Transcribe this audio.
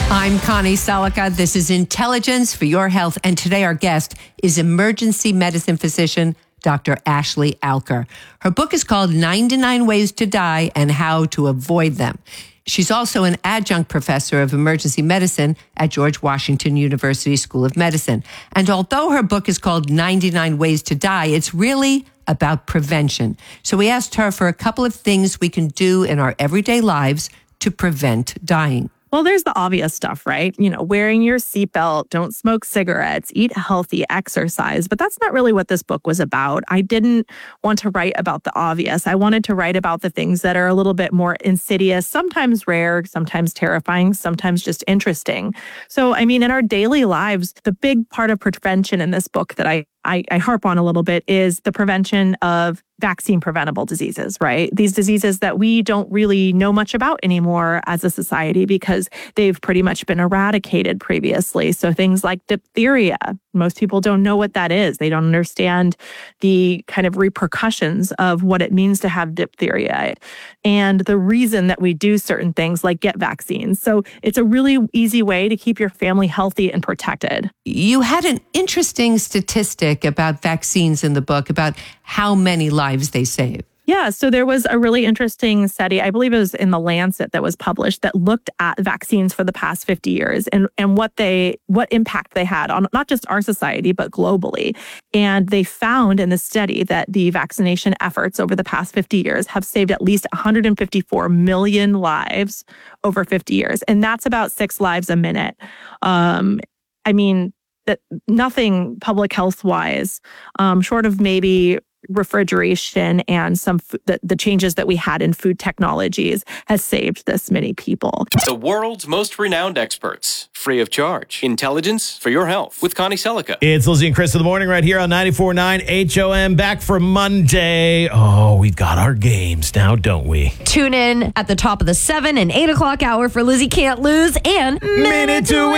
I'm Connie Selica. This is Intelligence for Your Health. And today our guest is emergency medicine physician, Dr. Ashley Alker. Her book is called 99 Ways to Die and How to Avoid Them. She's also an adjunct professor of emergency medicine at George Washington University School of Medicine. And although her book is called 99 Ways to Die, it's really about prevention. So we asked her for a couple of things we can do in our everyday lives to prevent dying. Well, there's the obvious stuff, right? Wearing your seatbelt, don't smoke cigarettes, eat healthy, exercise. But that's not really what this book was about. I didn't want to write about the obvious. I wanted to write about the things that are a little bit more insidious, sometimes rare, sometimes terrifying, sometimes just interesting. So, in our daily lives, the big part of prevention in this book that I harp on a little bit is the prevention of vaccine preventable diseases, right? These diseases that we don't really know much about anymore as a society because they've pretty much been eradicated previously. So things like diphtheria, most people don't know what that is. They don't understand the kind of repercussions of what it means to have diphtheria and the reason that we do certain things like get vaccines. So it's a really easy way to keep your family healthy and protected. You had an interesting statistic about vaccines in the book, about how many lives they save. Yeah, so there was a really interesting study, I believe it was in The Lancet that was published, that looked at vaccines for the past 50 years and what impact they had on not just our society, but globally. And they found in the study that the vaccination efforts over the past 50 years have saved at least 154 million lives over 50 years. And that's about 6 lives a minute. That nothing public health wise, short of maybe refrigeration and some the changes that we had in food technologies has saved this many people. The world's most renowned experts, free of charge. Intelligence for your health with Connie Selica. It's Lizzie and Chris in the morning right here on 94.9 HOM. Back for Monday. Oh, we've got our games now, don't we? Tune in at the top of the 7 and 8 o'clock hour for Lizzie Can't Lose and Minute to